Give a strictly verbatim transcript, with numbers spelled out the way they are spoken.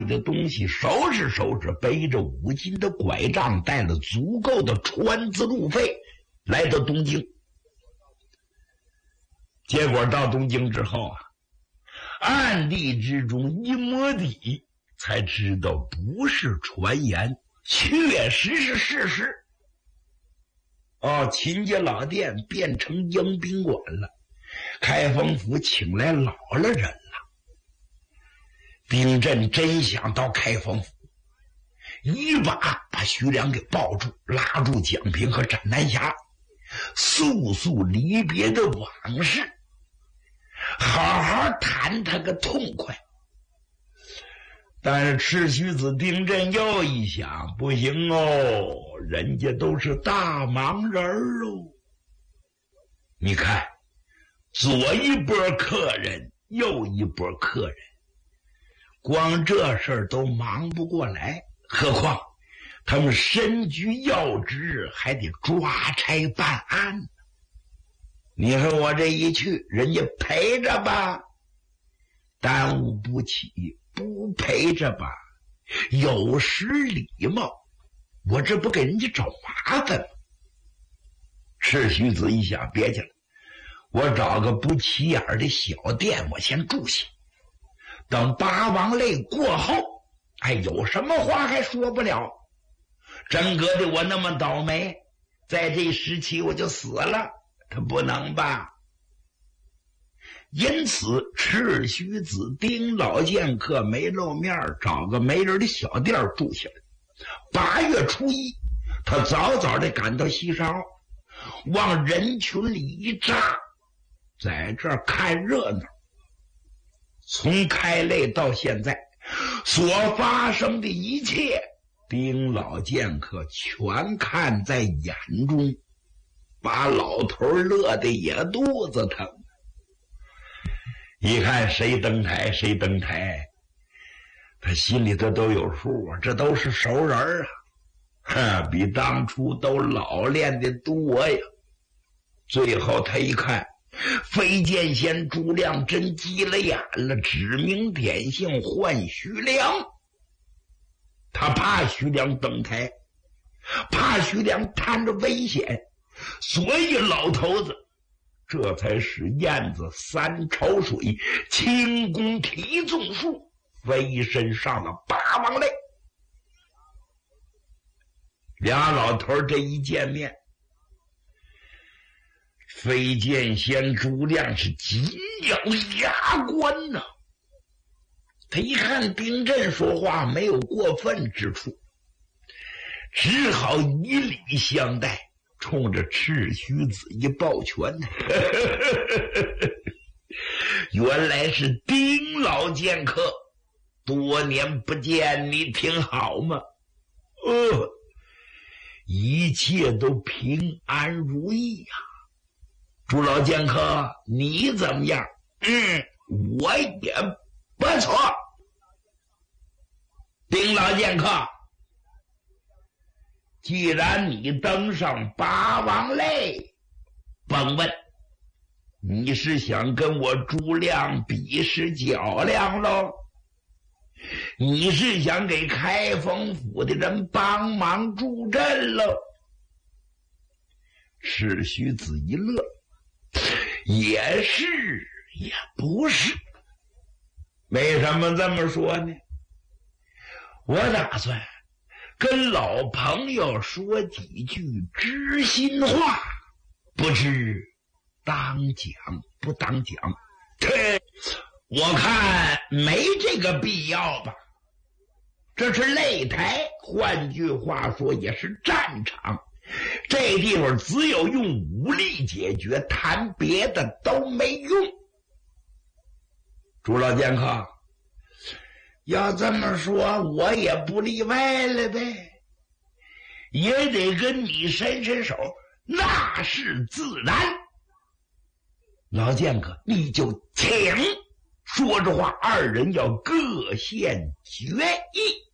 的东西收拾收拾，背着五斤的拐杖，带了足够的船资路费，来到东京。结果到东京之后啊，暗地之中一摸底，才知道不是传言，确实是事实。哦，秦家老店变成迎宾馆了，开封府请来老了人了。丁震真想到开封府，一把把徐良给抱住，拉住蒋平和斩南侠，诉诉离别的往事，好好谈他个痛快。但是赤须子丁震又一想，不行哦，人家都是大忙人喽。你看，左一波客人，右一波客人，光这事儿都忙不过来，何况他们身居要职，还得抓差办案。你说我这一去，人家陪着吧，耽误不起；不陪着吧，有失礼貌，我这不给人家找麻烦吗？赤须子一想，别去了，我找个不起眼的小店，我先住下，等八王泪过后，哎，有什么话还说不了。真格的我那么倒霉，在这时期我就死了，他不能吧？因此赤须子丁老剑客没露面，找个没人的小店住下来。八月初一，他早早的赶到西沙，往人群里一扎，在这儿看热闹。从开擂到现在所发生的一切，丁老剑客全看在眼中，把老头乐得也肚子疼。一看谁登台谁登台，他心里头都有数啊，这都是熟人啊，哈，比当初都老练的多呀。最后他一看，飞剑仙朱亮真急了眼了，指名点姓唤徐良。他怕徐良登台，怕徐良摊着危险，所以老头子这才使燕子三潮水，轻功提纵术，飞身上了八王擂。俩老头这一见面，飞剑仙朱亮是紧咬牙关呐、啊。他一看丁震说话没有过分之处，只好以礼相待，冲着赤须子一抱拳。原来是丁老剑客，多年不见，你挺好吗？呃，一切都平安如意呀、啊。朱老剑客，你怎么样？嗯，我也不错。丁老剑客，既然你登上八王擂，甭问，你是想跟我朱亮比试较量喽？你是想给开封府的人帮忙助阵喽？赤须子一乐，也是也不是。为什么这么说呢？我打算跟老朋友说几句知心话，不知当讲不当讲？对，我看没这个必要吧。这是擂台，换句话说也是战场，这地方只有用武力解决，谈别的都没用。朱老剑客，要这么说我也不例外了呗，也得跟你伸伸手，那是自然。老剑客，你就请。说着话，二人要各献决议。